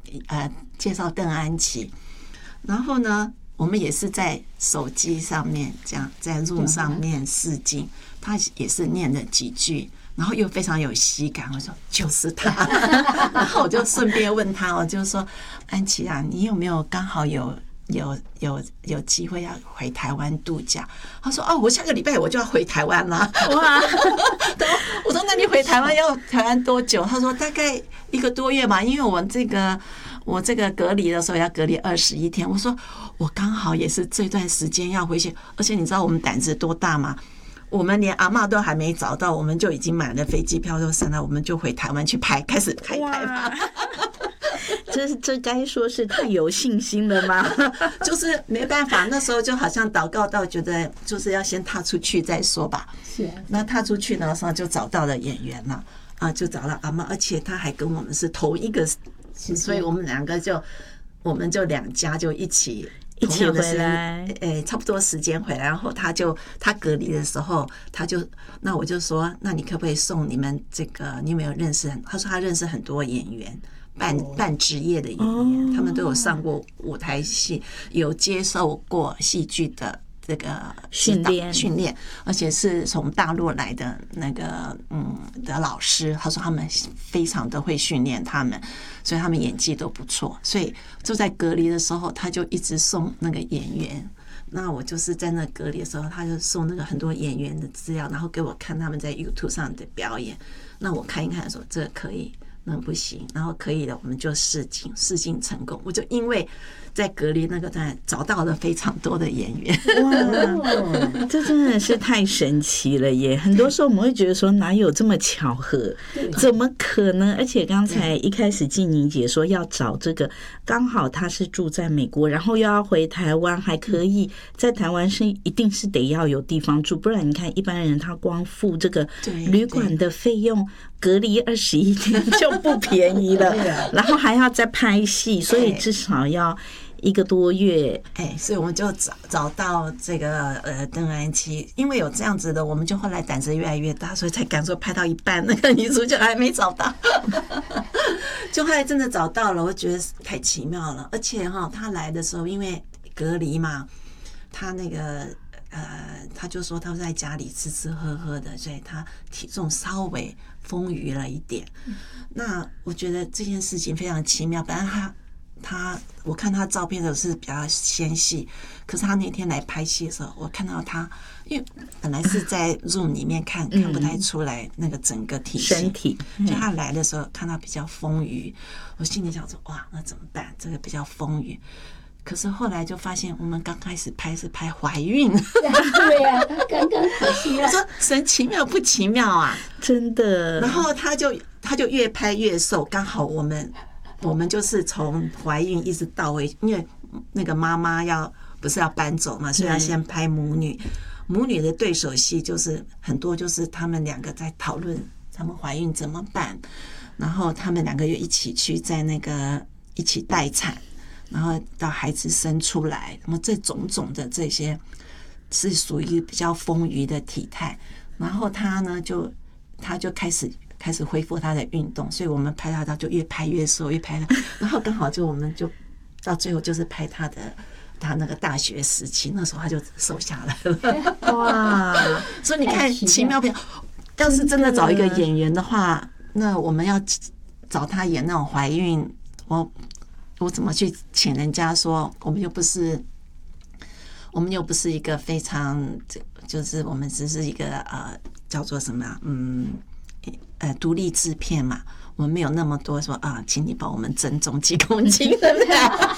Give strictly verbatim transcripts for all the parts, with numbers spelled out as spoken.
呃介绍邓安琪，然后呢，我们也是在手机上面这样在 Zoom 上面试镜，他也是念了几句。然后又非常有喜感，我说就是他，然后我就顺便问他，我就说安琪啊，你有没有刚好有有有有机会要回台湾度假？他说哦，我下个礼拜我就要回台湾了。哇！我说那你回台湾要台湾多久？他说大概一个多月吧，因为我这个我这个隔离的时候要隔离二十一天。我说我刚好也是这段时间要回去，而且你知道我们胆子多大吗？我们连阿嬷都还没找到，我们就已经买了飞机票，就上来我们就回台湾去拍，开始拍拍吧。 这这该说是太有信心了吗？ 就是没办法，那时候就好像祷告到，觉得就是要先踏出去再说吧。 是， 那踏出去呢，就找到了演员了啊，就找了阿嬷，而且他还跟我们是同一个，所以我们两个就我们就两家就一起。 一起回来， 诶，差不多时间回来，然后他就他隔离的时候，他就那我就说，那你可不可以送你们这个？你有没有认识很？他说他认识很多演员，半半职业的演员，他们都有上过舞台戏，有接受过戏剧的这个训练训练，而且是从大陆来的那个嗯的老师，他说他们非常的会训练他们，所以他们演技都不错。所以就在隔离的时候，他就一直送那个演员。那我就是在那隔离的时候，他就送那个很多演员的资料，然后给我看他们在 YouTube 上的表演。那我看一看说这个可以，那不行，然后可以的我们就试镜，试镜成功。我就因为在隔离那个站找到了非常多的演员。 哇，这真的是太神奇了耶！很多时候我们会觉得说哪有这么巧合，怎么可能？而且刚才一开始静妮姐说要找这个，刚好她是住在美国，然后又要回台湾，还可以在台湾是一定是得要有地方住，不然你看一般人他光付这个旅馆的费用，隔离二十一天就不便宜了，然后还要再拍戏，所以至少要一个多月。 哎，所以我们就找找到这个呃邓安琪，因为有这样子的，我们就后来胆子越来越大，所以才敢说拍到一半，那个女主角还没找到，就后来真的找到了，我觉得太奇妙了。而且哈，他来的时候因为隔离嘛，他那个呃，他就说他在家里吃吃喝喝的，所以他体重稍微丰腴了一点。那我觉得这件事情非常奇妙，本来他。他我看他照片的是比较纤细，可是他那天来拍戏的时候，我看到他，因为本来是在 Zoom 里面看看不太出来那个整个体型身体， 就他来的时候看他比较丰腴，我心里想说哇，那怎么办？这个比较丰腴。可是后来就发现，我们刚开始拍是拍怀孕， 对呀、啊，刚刚可惜了。 我说神奇妙不奇妙啊， 真的。 然后他就他就越拍越瘦，刚好我们。我们就是从怀孕一直到位，因为那个妈妈要不是要搬走嘛，所以要先拍母女。母女的对手戏就是很多，就是他们两个在讨论他们怀孕怎么办，然后他们两个又一起去在那个一起待产，然后到孩子生出来，那么这种种的这些是属于比较丰腴的体态。然后他呢，就他就开始。开始恢复他的运动，所以我们拍他，他就越拍越瘦，越拍他，然后刚好就我们就到最后就是拍他的他那个大学时期，那时候他就瘦下来了。 哇！ 所以你看奇妙片，要是真的找一个演员的话，那我们要找他演那种怀孕，我我怎么去请人家说，我们又不是。我们又不是一个非常，就是我们只是一个呃叫做什么啊，嗯。呃，独立制片嘛，我们没有那么多说啊，请你帮我们增重几公斤，对不对？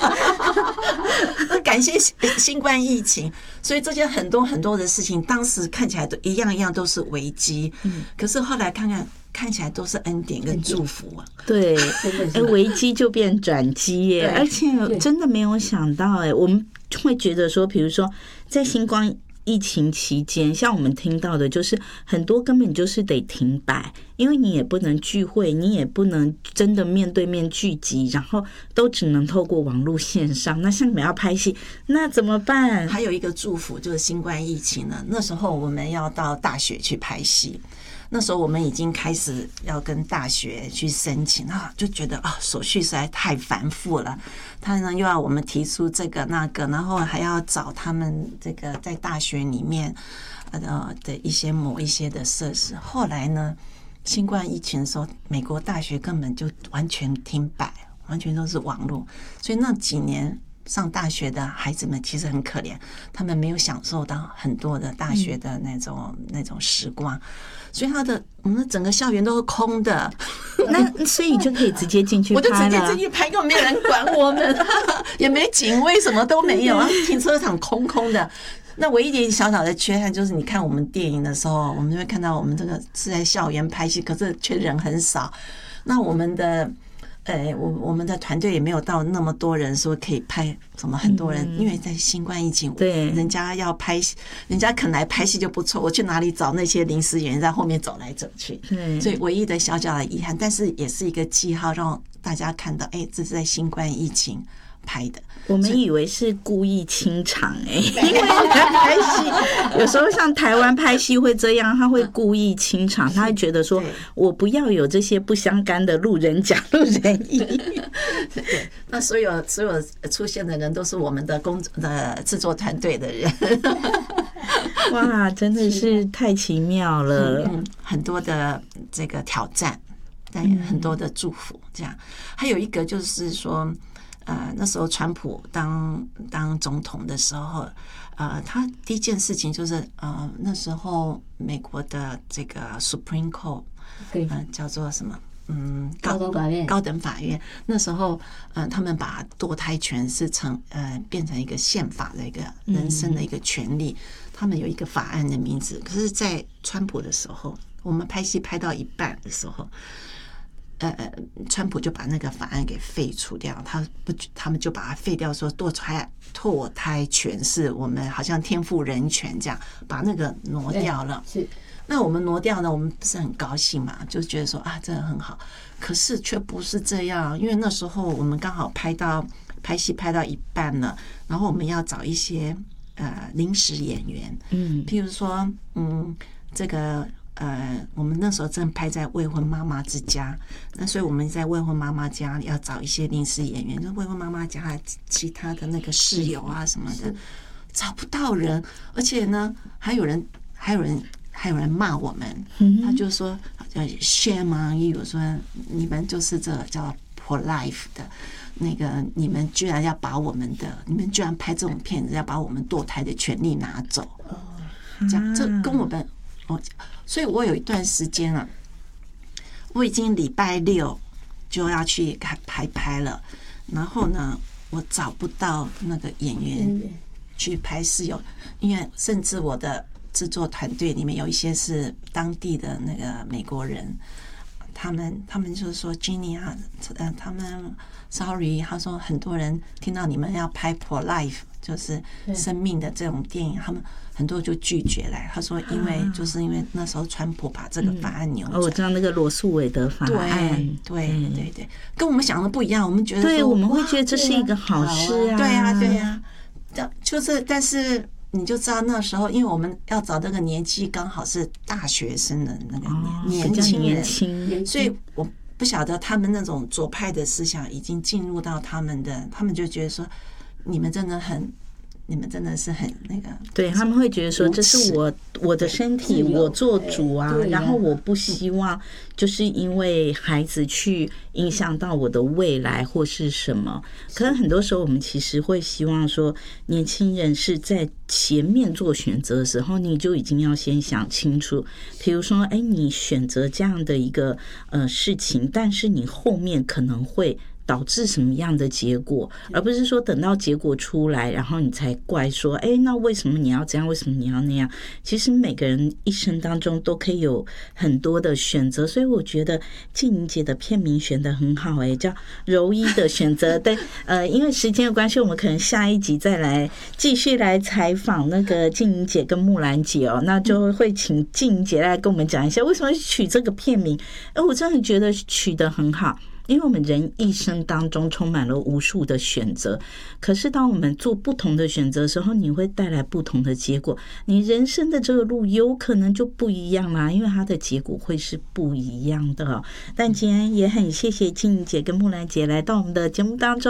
感谢新冠疫情，所以这些很多很多的事情，当时看起来都一样一样都是危机，嗯，可是后来看看看起来都是恩典跟祝福啊。 对，哎，危机就变转机耶，而且真的没有想到，哎，我们会觉得说，比如说在星光。疫情期间，像我们听到的，就是很多根本就是得停摆，因为你也不能聚会，你也不能真的面对面聚集，然后都只能透过网络线上。那像你们要拍戏，那怎么办？ 还有一个祝福就是新冠疫情呢，那时候我们要到大学去拍戏， 那时候我们已经开始要跟大学去申请啊，就觉得啊手续实在太繁复了。他呢又要我们提出这个那个，然后还要找他们这个在大学里面呃的一些某一些的设施。后来呢，新冠疫情的时候，美国大学根本就完全停摆，完全都是网络，所以那几年上大学的孩子们其实很可怜，他们没有享受到很多的大学的那种、嗯、那种时光，所以他的我们的整个校园都是空的。 那所以你就可以直接进去拍了， 我就直接进去拍，根本没有人管我们，也没警卫，什么都没有，停车场空空的。那唯一一点小小的缺憾就是，你看我们电影的时候，我们就会看到我们这个是在校园拍戏，可是却人很少。那我们的。呃，我我们的团队也没有到那么多人说可以拍什么很多人，嗯、因为在新冠疫情， 对， 人家要拍戏，人家肯来拍戏就不错。我去哪里找那些临时演员在后面走来走去？对，所以唯一的小小的遗憾，但是也是一个记号，让大家看到，哎，这是在新冠疫情拍的。 我们以为是故意清场哎、欸，因为拍戏有时候像台湾拍戏会这样，他会故意清场，他会觉得说我不要有这些不相干的路人甲、路人乙。 对，那所有所有出现的人都是我们的工的制作团队的人。 哇，真的是太奇妙了， 嗯，很多的这个挑战，但很多的祝福，这样。还有一个就是说。呃，那时候川普当当总统的时候，呃，他第一件事情就是呃，那时候美国的这个 Supreme Court， 呃，叫做什么？嗯， 高等法院。 高等法院那时候，呃，他们把堕胎权是成呃变成一个宪法的一个人生的一个权利，他们有一个法案的名字。可是，在川普的时候，我们拍戏拍到一半的时候。呃，川普就把那个法案给废除掉，他不，他们就把它废掉，说堕胎堕胎权是我们好像天赋人权这样，把那个挪掉了。 是， 那我们挪掉呢，我们不是很高兴嘛？就觉得说啊，这个很好，可是却不是这样，因为那时候我们刚好拍到拍戏拍到一半了，然后我们要找一些呃临时演员，嗯，譬如说，嗯，这个。呃，我们那时候正拍在未婚妈妈之家，那所以我们在未婚妈妈家要找一些临时演员，就未婚妈妈家其他的那个室友啊什么的，找不到人，而且呢，还有人，还有人，还有人骂我们，他就说叫 shame on you， 说你们就是这叫 pro life 的那个，你们居然要把我们的，你们居然拍这种片子，要把我们堕胎的权利拿走，这样这跟我们。所以我有一段时间啊，我已经礼拜六就要去排拍了，然后呢，我找不到那个演员去拍室友，因为甚至我的制作团队里面有一些是当地的那个美国人，他们他们就是说 Jenny 啊，呃，他们 sorry， 他说很多人听到你们要拍 pro life， 就是生命的这种电影，他们。很多就拒绝来，他说，因为就是因为那时候川普把这个法案扭转， 哦，我知道那个罗素韦德法案， 对对对对，跟我们想的不一样，我们觉得对，我们会觉得这是一个好事啊， 对啊对啊，就是但是你就知道那时候，因为我们要找那个年纪刚好是大学生的那个年轻人，所以我不晓得他们那种左派的思想已经进入到他们的，他们就觉得说你们真的很。你们真的是很那个， 对他们会觉得说这是我我的身体我做主啊，然后我不希望就是因为孩子去影响到我的未来或是什么。可能很多时候我们其实会希望说，年轻人是在前面做选择的时候，你就已经要先想清楚，比如说，哎，你选择这样的一个呃事情，但是你后面可能会。导致什么样的结果，而不是说等到结果出来，然后你才怪说，哎，那为什么你要这样？为什么你要那样？其实每个人一生当中都可以有很多的选择，所以我觉得静莹姐的片名选得很好，哎，叫柔一的选择。对，呃，因为时间的关系，我们可能下一集再来继续来采访那个静莹姐跟木兰姐哦，那就会请静莹姐来跟我们讲一下为什么取这个片名。哎，我真的觉得取得很好。 因为我们人一生当中充满了无数的选择，可是当我们做不同的选择的时候，你会带来不同的结果，你人生的这个路有可能就不一样啦，因为它的结果会是不一样的。但今天也很谢谢静怡姐跟木兰姐来到我们的节目当中。